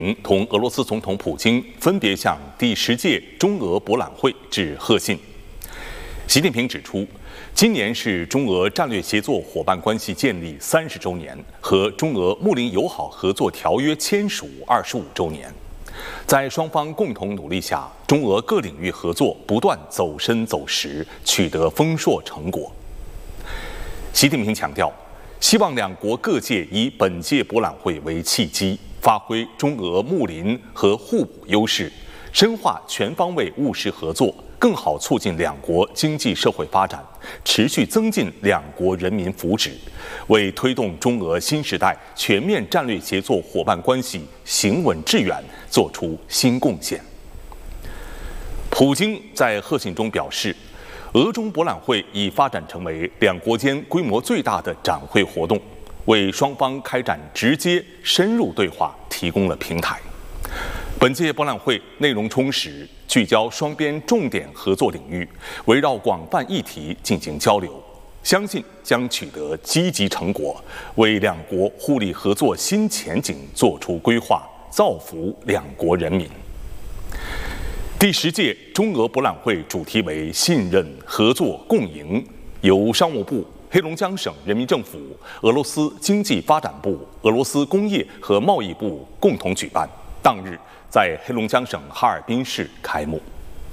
同俄罗斯总统普京分别向第10届中俄博览会致贺信。习近平指出，今年是中俄战略协作伙伴关系建立30周年和中俄睦邻友好合作条约签署25周年。在双方共同努力下，中俄各领域合作不断走深走实，取得丰硕成果。习近平强调，希望两国各界以本届博览会为契机，发挥中俄睦邻和互补优势，深化全方位务实合作，更好促进两国经济社会发展，持续增进两国人民福祉，为推动中俄新时代全面战略协作伙伴关系行稳致远作出新贡献。普京在贺信中表示，俄中博览会已发展成为两国间规模最大的展会活动，为双方开展直接深入对话提供了平台。本届博览会内容充实，聚焦双边重点合作领域，围绕广泛议题进行交流，相信将取得积极成果，为两国互利合作新前景作出规划，造福两国人民。第10届中俄博览会主题为信任、合作、共赢，由商务部、黑龙江省人民政府、俄罗斯经济发展部、俄罗斯工业和贸易部共同举办，当日在黑龙江省哈尔滨市开幕。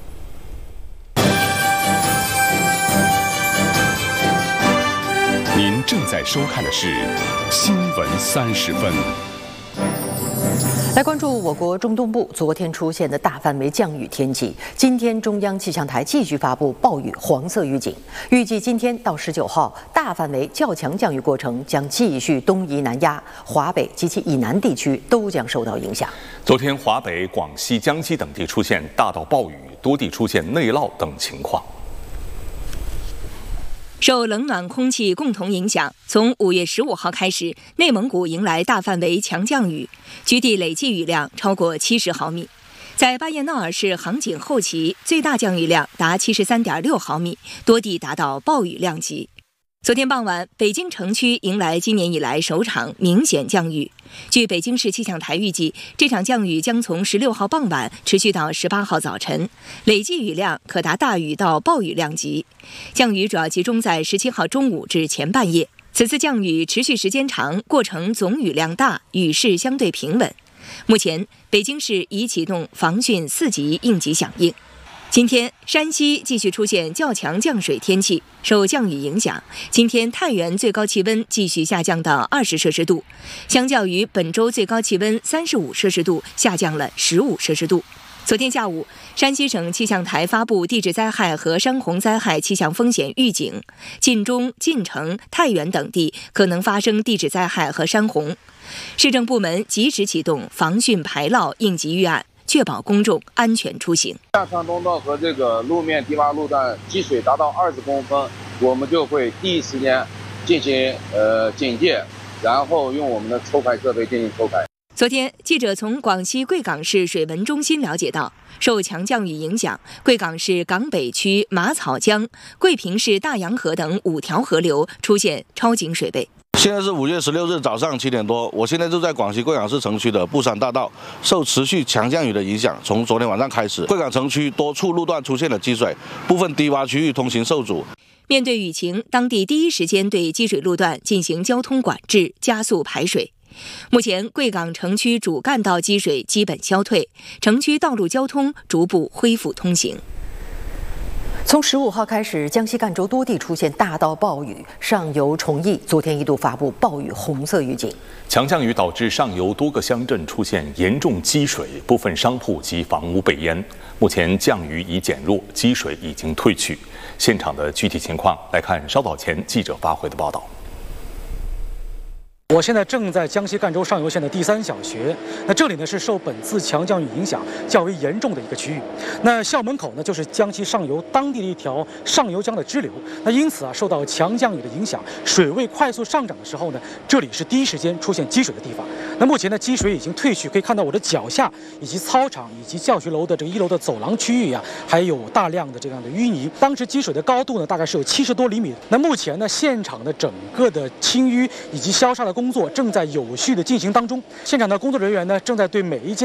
您正在收看的是《新闻30分》。 来关注我国中东部昨天出现的大范围降雨天气。今天中央气象台继续发布暴雨黄色预警，预计今天到19号，大范围较强降雨过程将继续东移南压，华北及其以南地区都将受到影响。 昨天，华北、广西、江西等地出现大到暴雨，多地出现内涝等情况。 受冷暖空气共同影响，从5月15号开始，内蒙古迎来大范围强降雨，局地累计雨量超过70毫米。在巴彦淖尔市杭锦后旗，最大降雨量达73.6毫米，多地达到暴雨量级。昨天傍晚，北京城区迎来今年以来首场明显降雨。据北京市气象台预计，这场降雨将从16号傍晚持续到18号早晨，累计雨量可达大雨到暴雨量级。降雨主要集中在17号中午至前半夜。此次降雨持续时间长，过程总雨量大，雨势相对平稳。目前，北京市已启动防汛4级应急响应。今天，山西继续出现较强降水天气，受降雨影响，今天太原最高气温继续下降到20摄氏度，相较于本周最高气温35摄氏度，下降了15摄氏度。昨天下午，山西省气象台发布地质灾害和山洪灾害气象风险预警，晋中、晋城、太原等地可能发生地质灾害和山洪，市政部门及时启动防汛排涝应急预案，确保公众安全出行。 下长通道和这个路面低洼路段积水达到20公分，我们就会第一时间进行警戒，然后用我们的抽排设备进行抽排。 昨天，记者从广西贵港市水文中心了解到，受强降雨影响，贵港市港北区马草江、贵平市大洋河等5条河流出现超警水位。 现在是5月16日早上7点多，我现在就在广西贵港市城区的布山大道，受持续强降雨的影响，从昨天晚上开始，贵港城区多处路段出现了积水，部分低洼区域通行受阻。 面对雨情，当地第一时间对积水路段进行交通管制，加速排水。目前，贵港城区主干道积水基本消退，城区道路交通逐步恢复通行。 从15号开始，江西赣州多地出现大到暴雨，上游崇义昨天一度发布暴雨红色预警。 强降雨导致上游多个乡镇出现严重积水，部分商铺及房屋被淹。目前降雨已减弱，积水已经退去。现场的具体情况来看稍早前记者发回的报道。 我现在正在江西赣州上游县的第3小学，那这里呢是受本次强降雨影响较为严重的一个区域。那校门口呢就是江西上游当地的一条上游江的支流。那因此受到强降雨的影响，水位快速上涨的时候呢，这里是第一时间出现积水的地方。那目前呢积水已经退去，可以看到我的脚下以及操场以及教学楼的这个1楼的走廊区域还有大量的这样的淤泥。当时积水的高度呢大概是有70多厘米。那目前呢现场的整个的清淤以及消杀的工作正在有序的进行当中，现场的工作人员呢正在对每一间